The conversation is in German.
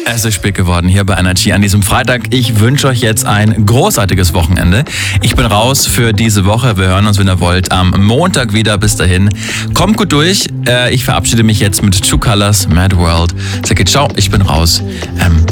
Es ist spät geworden hier bei Energy an diesem Freitag. Ich wünsche euch jetzt ein großartiges Wochenende. Ich bin raus für diese Woche. Wir hören uns, wenn ihr wollt, am Montag wieder. Bis dahin, kommt gut durch. Ich verabschiede mich jetzt mit True Colors, Mad World. Sag ciao, ich bin raus.